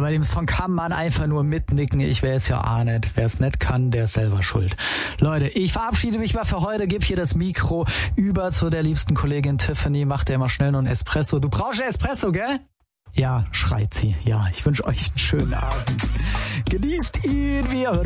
bei dem Song kann man einfach nur mitnicken. Ich weiß ja auch nicht. Wer es nicht kann, der ist selber schuld. Leute, ich verabschiede mich mal für heute, gebe hier das Mikro über zu der liebsten Kollegin Tiffany. Macht der mal schnell noch einen Espresso. Du brauchst einen Espresso, gell? Ja, schreit sie. Ja, ich wünsche euch einen schönen Abend. Genießt ihn, wie ihr hört.